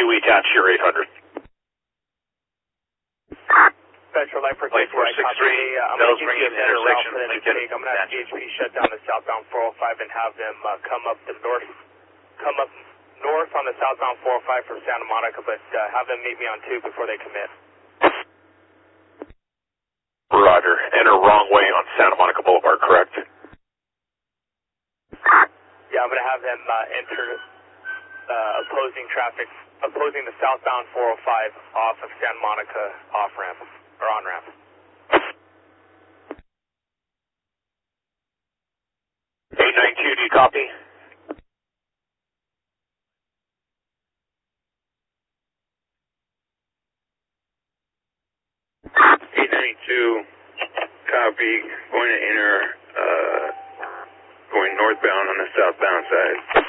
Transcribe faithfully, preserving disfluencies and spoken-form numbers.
two, we attach your eight hundred. Metro Light for Light four six three, uh, I'm bells going to ringing, give you a intersection, for the Lincoln. I'm going to have C H P shut down the southbound four oh five and have them uh, come up the north, come up north on the southbound four oh five from Santa Monica, but uh, have them meet me on two before they commit. Roger. Enter wrong way on Santa Monica Boulevard, correct? Yeah, I'm going to have them uh, enter uh, opposing traffic, opposing the southbound four oh five off of Santa Monica off-ramp, or on-ramp. eight nine two, do you copy? eight ninety-two, copy, going to enter, uh, going northbound on the southbound side.